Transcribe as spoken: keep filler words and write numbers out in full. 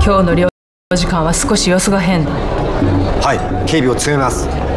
今日の領事館は少し様子が変だ。 はい、警備を強めます。